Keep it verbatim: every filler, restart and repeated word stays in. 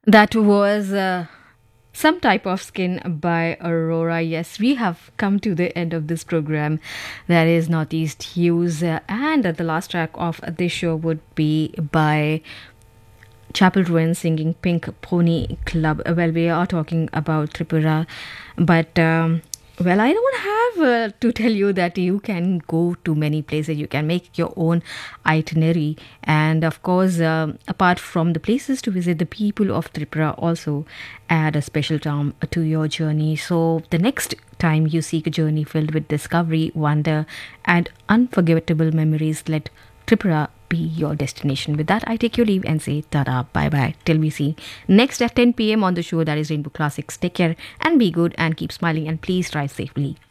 That was uh, Some Type of Skin by Aurora. Yes, we have come to the end of this program. That is Northeast Hues. Uh, and uh, the last track of this show would be by Chapel Ruin singing Pink Pony Club. Well, we are talking about Tripura, but um, well, I don't have uh, to tell you that you can go to many places. You can make your own itinerary, and of course, um, apart from the places to visit, the people of Tripura also add a special charm to your journey. So, the next time you seek a journey filled with discovery, wonder, and unforgettable memories, let Tripura be your destination. With that, I take your leave and say tada, bye bye. Till we see next at ten p m on the show that is Rainbow Classics. Take care and be good and keep smiling and please drive safely.